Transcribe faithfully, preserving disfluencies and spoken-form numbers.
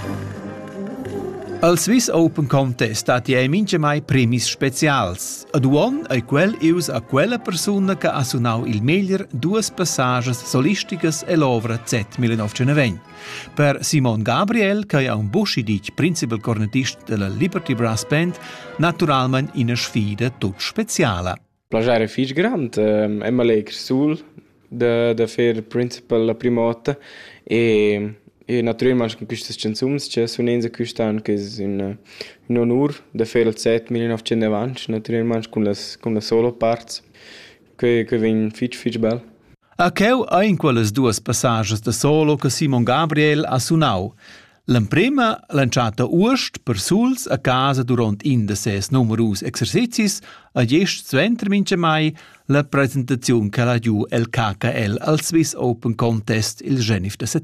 Al Swiss Open Contest hat ei mince mai premis specials. Ad uon ei quel ius a quella persona che ha sunau il meglier duas passages solisticas e l'ovra Z millenovecentoventi. Per Simon Gabriel, che è un buschidic principal cornetist della Liberty Brass Band, naturalmente una sfida tut speciala. Plagiare è fisch grand, um, è malegr sul da da fer principal la prima volta e E naturalmente con queste canzoni c'è sonenza quest'anno che è in, in onore da fare il Z millenovecentoventi, naturalmente con la, con la solo parts, che, che viene fitch fitch bel. A cheu è in quelles duas passages da solo che Simon Gabriel ha sunau. L'emprema lanciata urst per suls a casa durant in de ses numerus exercicis a gest suenter mince mai la presentazione che la giù el K K L al Swiss Open Contest il Genif de